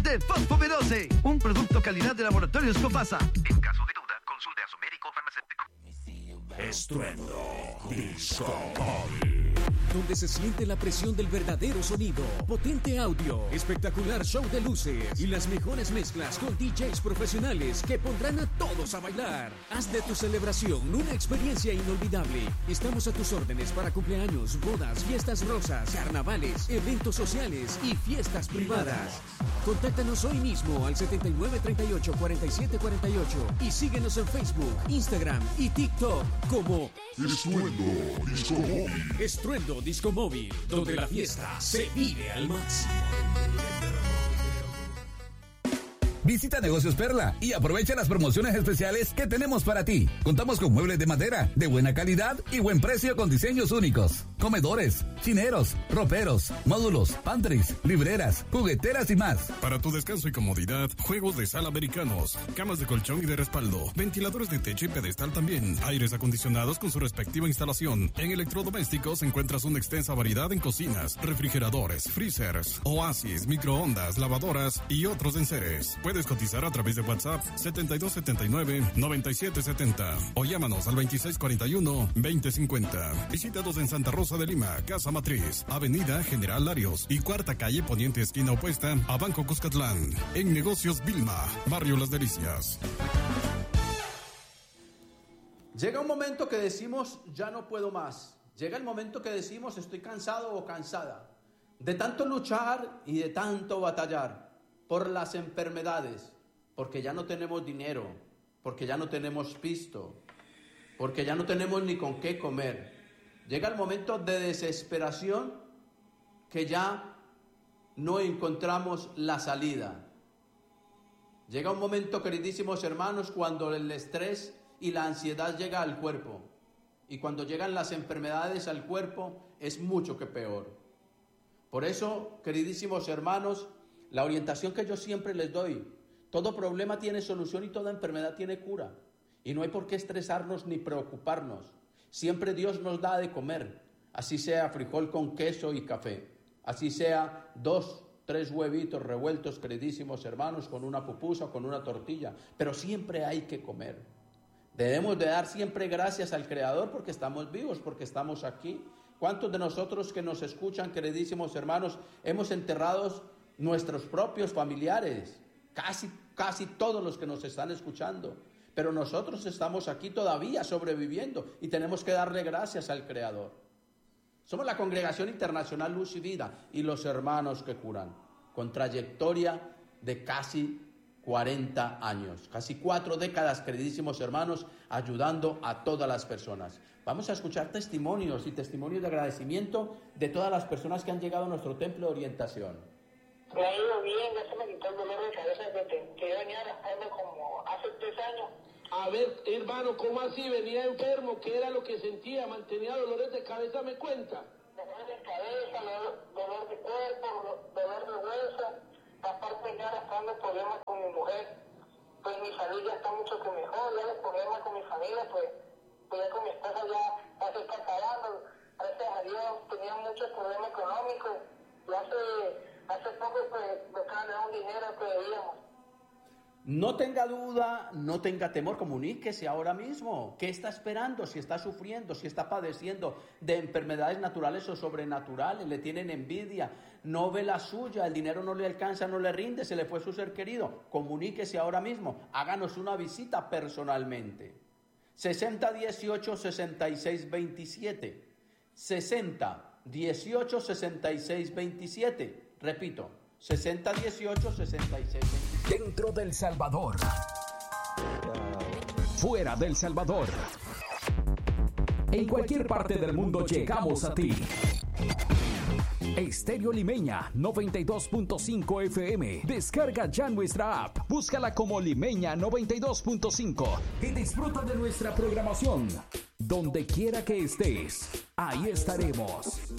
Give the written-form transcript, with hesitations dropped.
de Fosfoberose, un producto calidad de Laboratorios Copasa. En caso de duda, consulte a su médico farmacéutico. Estruendo Disco Móvil, donde se siente la presión del verdadero sonido, potente audio, espectacular show de luces y las mejores mezclas con DJs profesionales que pondrán a todos a bailar. Haz de tu celebración una experiencia inolvidable. Estamos a tus órdenes para cumpleaños, bodas, fiestas rosas, carnavales, eventos sociales y fiestas privadas. Contáctanos hoy mismo al 7938-4748 y síguenos en Facebook, Instagram y TikTok como Estruendo Disco Móvil. Estruendo Disco Móvil, donde la fiesta se vive al máximo. Visita Negocios Perla y aprovecha las promociones especiales que tenemos para ti. Contamos con muebles de madera, de buena calidad y buen precio con diseños únicos. Comedores, chineros, roperos, módulos, pantries, libreras, jugueteras y más. Para tu descanso y comodidad, juegos de sala americanos, camas de colchón y de respaldo, ventiladores de techo y pedestal también, aires acondicionados con su respectiva instalación. En electrodomésticos encuentras una extensa variedad en cocinas, refrigeradores, freezers, oasis, microondas, lavadoras y otros enseres. Puedes cotizar a través de WhatsApp 7279-9770 o llámanos al 2641-2050. Visítanos en Santa Rosa de Lima, Casa Matriz, Avenida General Larios y Cuarta Calle Poniente esquina opuesta a Banco Cuscatlán. En Negocios Vilma, Barrio Las Delicias. Llega un momento que decimos ya no puedo más. Llega el momento que decimos estoy cansado o cansada de tanto luchar y de tanto batallar por las enfermedades, porque ya no tenemos dinero, porque ya no tenemos pisto, porque ya no tenemos ni con qué comer. Llega el momento de desesperación que ya no encontramos la salida. Llega un momento, queridísimos hermanos, cuando el estrés y la ansiedad llega al cuerpo, y cuando llegan las enfermedades al cuerpo es mucho que peor. Por eso, queridísimos hermanos, la orientación que yo siempre les doy, todo problema tiene solución y toda enfermedad tiene cura. Y no hay por qué estresarnos ni preocuparnos. Siempre Dios nos da de comer, así sea frijol con queso y café, así sea 2, 3 huevitos revueltos, queridísimos hermanos, con una pupusa o con una tortilla, pero siempre hay que comer. Debemos de dar siempre gracias al Creador porque estamos vivos, porque estamos aquí. ¿Cuántos de nosotros que nos escuchan, queridísimos hermanos, hemos enterrado nuestros propios familiares? Casi todos los que nos están escuchando. Pero nosotros estamos aquí todavía sobreviviendo y tenemos que darle gracias al Creador. Somos la Congregación Internacional Luz y Vida y los hermanos que curan, con trayectoria de casi 40 años, casi 4 décadas, queridísimos hermanos, ayudando a todas las personas. Vamos a escuchar testimonios y testimonios de agradecimiento de todas las personas que han llegado a nuestro templo de orientación. Me ha ido bien, ya se me quitó el dolor de cabeza que venía arrastrando como hace 3 años. A ver, hermano, ¿cómo así? Venía enfermo, ¿qué era lo que sentía? ¿Mantenía dolores de cabeza? ¿Me cuenta? Dolor de cabeza, dolor de cuerpo, dolor de hueso, aparte venía arrastrando problemas con mi mujer. Pues mi salud ya está mucho que mejor, ya los problemas con mi familia, pues ya con mi esposa ya se está acabando. Gracias a Dios tenía muchos problemas económicos y hace poco pues me acaban de dar un dinero que debíamos. No tenga duda, no tenga temor, comuníquese ahora mismo. ¿Qué está esperando? Si está sufriendo, si está padeciendo de enfermedades naturales o sobrenaturales, le tienen envidia, no ve la suya, el dinero no le alcanza, no le rinde, se le fue su ser querido. Comuníquese ahora mismo, háganos una visita personalmente. 6018-6627. 6018-6627. Repito, 6018-6627. Dentro del Salvador. Fuera del Salvador. En cualquier parte del mundo llegamos a ti. Estéreo Limeña 92.5 FM. Descarga ya nuestra app. Búscala como Limeña 92.5 y disfruta de nuestra programación. Donde quiera que estés, ahí estaremos.